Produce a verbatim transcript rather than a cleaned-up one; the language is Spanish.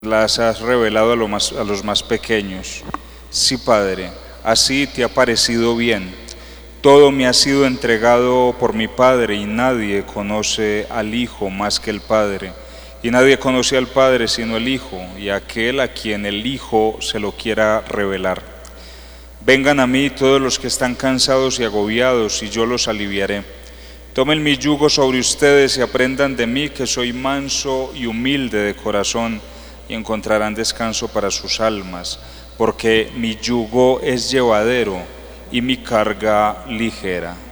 las has revelado a, lo más, a los más pequeños. Sí, Padre, así te ha parecido bien. Todo me ha sido entregado por mi Padre y nadie conoce al Hijo más que el Padre. Y nadie conoce al Padre sino el Hijo y aquel a quien el Hijo se lo quiera revelar. Vengan a mí todos los que están cansados y agobiados y yo los aliviaré. Tomen mi yugo sobre ustedes y aprendan de mí que soy manso y humilde de corazón y encontrarán descanso para sus almas, porque mi yugo es llevadero y mi carga ligera.